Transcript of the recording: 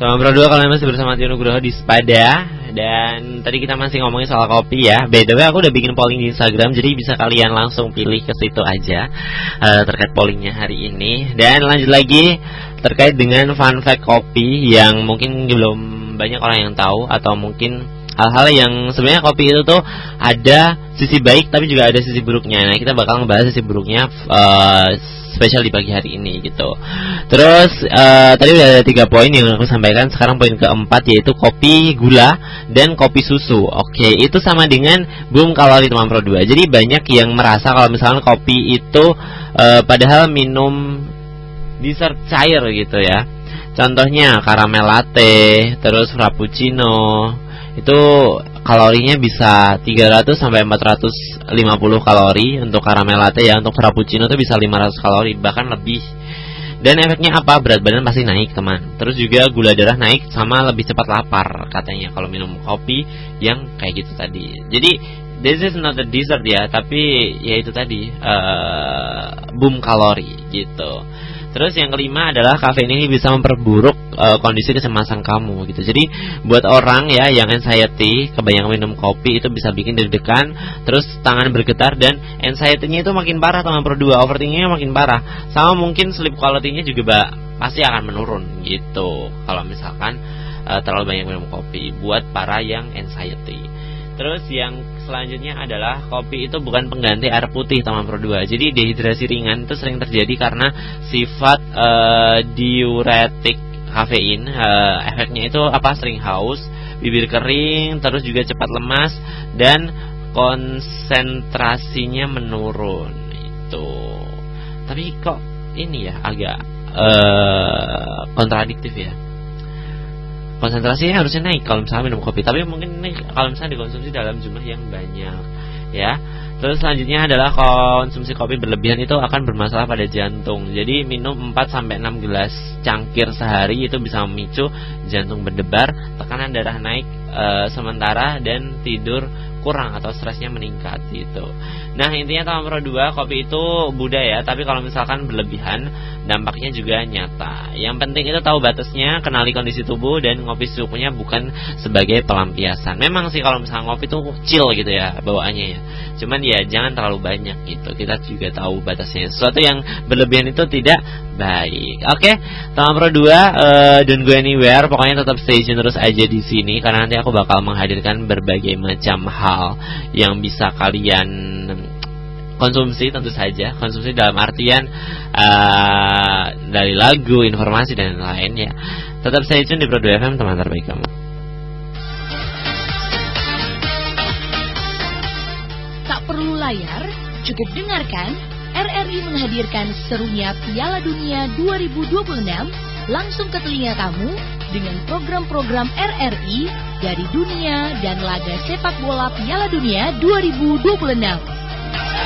Teman Pro 2, kalian masih bersama Tio Nugroho di Sepada. Dan tadi kita masih ngomongin soal kopi ya. By the way, aku udah bikin polling di Instagram, jadi bisa kalian langsung pilih ke situ aja terkait pollingnya hari ini. Dan lanjut lagi terkait dengan fun fact kopi yang mungkin belum banyak orang yang tahu, atau mungkin hal-hal yang sebenarnya kopi itu tuh ada sisi baik tapi juga ada sisi buruknya. Nah, kita bakal ngebahas sisi buruknya spesial di pagi hari ini gitu. Terus tadi udah ada 3 poin yang aku sampaikan. Sekarang poin keempat, yaitu kopi gula dan kopi susu. Oke, itu sama dengan boom kalori teman Pro 2. Jadi banyak yang merasa kalau misalkan kopi itu padahal minum dessert cair gitu ya. Contohnya caramel latte, terus frappuccino, itu kalorinya bisa 300 sampai 450 kalori untuk caramel latte ya. Untuk frappuccino itu bisa 500 kalori, bahkan lebih. Dan efeknya apa? Berat badan pasti naik, teman. Terus juga gula darah naik, sama lebih cepat lapar katanya kalau minum kopi yang kayak gitu tadi. Jadi this is not a dessert ya, tapi ya itu tadi boom kalori gitu. Terus yang kelima adalah kafein ini bisa memperburuk kondisi kecemasan kamu gitu. Jadi buat orang ya yang anxiety, kebanyakan minum kopi itu bisa bikin deg-degan, terus tangan bergetar, dan anxiety-nya itu makin parah teman Pro 2, overthinking-nya makin parah. Sama mungkin sleep quality-nya juga pasti akan menurun gitu kalau misalkan terlalu banyak minum kopi buat para yang anxiety. Terus yang selanjutnya adalah kopi itu bukan pengganti air putih teman Pro 2. Jadi dehidrasi ringan itu sering terjadi karena sifat diuretik kafein. Efeknya itu apa? Sering haus, bibir kering, terus juga cepat lemas, dan konsentrasinya menurun itu. Tapi kok ini ya agak kontradiktif ya. Konsentrasinya harusnya naik kalau misalnya minum kopi, tapi mungkin nih kalau misalnya dikonsumsi dalam jumlah yang banyak ya. Terus selanjutnya adalah konsumsi kopi berlebihan itu akan bermasalah pada jantung. Jadi minum 4-6 gelas cangkir sehari itu bisa memicu jantung berdebar, tekanan darah naik sementara, dan tidur kurang atau stresnya meningkat gitu. Nah, intinya teman Pro 2, kopi itu budaya, tapi kalau misalkan berlebihan dampaknya juga nyata. Yang penting itu tahu batasnya, kenali kondisi tubuh, dan ngopi secukupnya, bukan sebagai pelampiasan. Memang sih kalau misalkan ngopi itu chill gitu ya bawaannya ya. Cuman ya jangan terlalu banyak gitu. Kita juga tahu batasnya. Sesuatu yang berlebihan itu tidak baik. Oke, teman Pro 2, don't go anywhere. Pokoknya tetap stay tune terus aja di sini, karena nanti aku bakal menghadirkan berbagai macam hal yang bisa kalian konsumsi. Tentu saja konsumsi dalam artian dari lagu, informasi, dan lain ya. Tetap stay tune di Pro 2 FM, teman terbaik kamu. Tak perlu layar, cukup dengarkan. RRI menghadirkan serunya Piala Dunia 2026 langsung ke telinga kamu dengan program-program RRI dari dunia dan laga sepak bola Piala Dunia 2026.